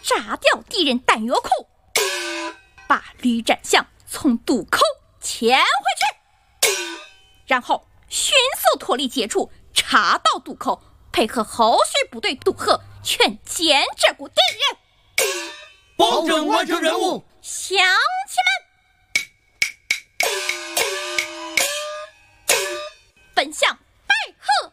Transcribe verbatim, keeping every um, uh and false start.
炸掉敌人弹药库，把吕占相从渡口牵回去，然后迅速脱离接触，插到渡口，配合后续部队渡河，全歼这股敌人， 保证完成任务。 想